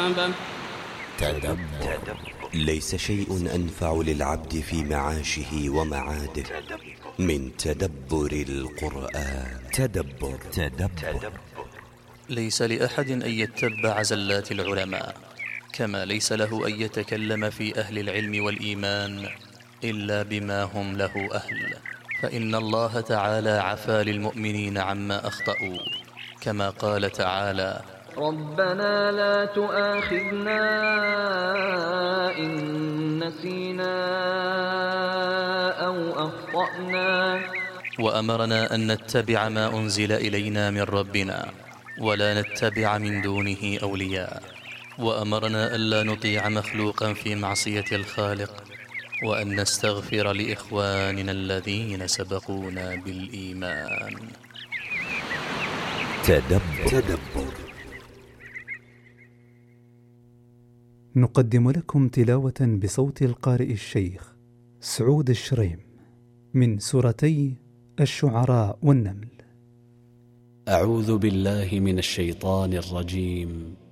حسابه. تدبر. ليس شيء أنفع للعبد في معاشه ومعاده من تدبر القرآن. تدبر. ليس لأحد أن يتبع زلات العلماء، كما ليس له أن يتكلم في أهل العلم والإيمان إلا بما هم له أهل، فإن الله تعالى عفا للمؤمنين عما أخطأوا، كما قال تعالى: ربنا لا تؤاخذنا إن نسينا أو أخطأنا. وأمرنا أن نتبع ما أنزل إلينا من ربنا ولا نتبع من دونه أولياء، وأمرنا ألا نطيع مخلوقا في معصية الخالق، وأن نستغفر لإخواننا الذين سبقونا بالإيمان. تدبر. نقدم لكم تلاوة بصوت القارئ الشيخ سعود الشريم من سورتي الشعراء والنمل. أعوذ بالله من الشيطان الرجيم.